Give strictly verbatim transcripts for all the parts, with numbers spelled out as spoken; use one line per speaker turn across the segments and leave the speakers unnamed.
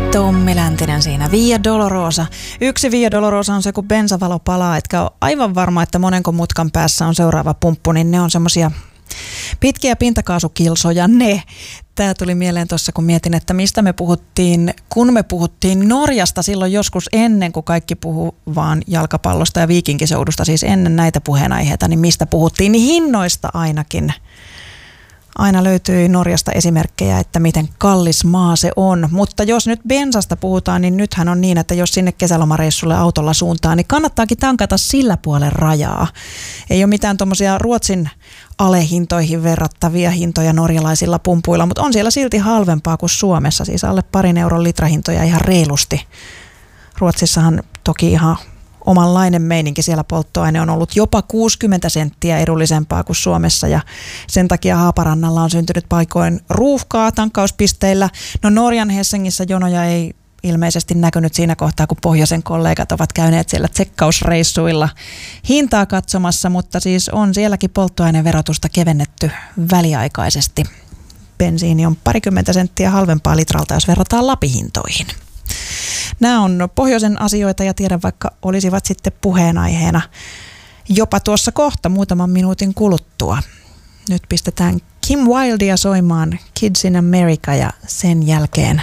Tommi Läntinen siinä. Via Dolorosa. Yksi Via Dolorosa on se, kun bensavalo palaa, etkä ole aivan varma, että monenko mutkan päässä on seuraava pumppu, niin ne on semmosia pitkiä pintakaasukilsoja ne. Tämä tuli mieleen tuossa, kun mietin, että mistä me puhuttiin, kun me puhuttiin Norjasta silloin joskus ennen, kuin kaikki puhuu vaan jalkapallosta ja viikinkisoudusta, siis ennen näitä puheenaiheita, niin mistä puhuttiin, niin hinnoista ainakin. Aina löytyi Norjasta esimerkkejä, että miten kallis maa se on, mutta jos nyt bensasta puhutaan, niin nythän on niin, että jos sinne kesälomareissulle autolla suuntaan, niin kannattaakin tankata sillä puolen rajaa. Ei ole mitään tuommoisia Ruotsin alehintoihin verrattavia hintoja norjalaisilla pumpuilla, mutta on siellä silti halvempaa kuin Suomessa, siis alle parin euron litrahintoja ihan reilusti. Ruotsissahan toki ihan omanlainen meininki, siellä polttoaine on ollut jopa kuusikymmentä senttiä edullisempaa kuin Suomessa ja sen takia Haaparannalla on syntynyt paikoin ruuhkaa tankkauspisteillä. No Norjan Helsingissä jonoja ei ilmeisesti näkynyt siinä kohtaa, kun pohjoisen kollegat ovat käyneet siellä tsekkausreissuilla hintaa katsomassa, mutta siis on sielläkin polttoaineverotusta kevennetty väliaikaisesti. Bensiini on parikymmentä senttiä halvempaa litralta, jos verrataan Lapihintoihin. Nämä on pohjoisen asioita ja tiedän, vaikka olisivat sitten puheenaiheena jopa tuossa kohta muutaman minuutin kuluttua. Nyt pistetään Kim Wildea soimaan Kids in America ja sen jälkeen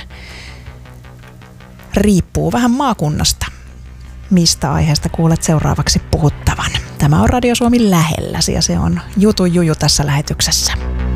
riippuu vähän maakunnasta, mistä aiheesta kuulet seuraavaksi puhuttavan. Tämä on Radio Suomi lähelläsi ja se on Jutun Juju tässä lähetyksessä.